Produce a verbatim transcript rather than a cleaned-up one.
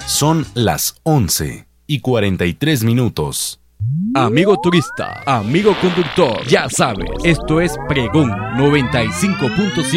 Son las once y cuarenta y tres minutos. Amigo turista, amigo conductor, ya sabes, esto es Pregón noventa y cinco punto siete.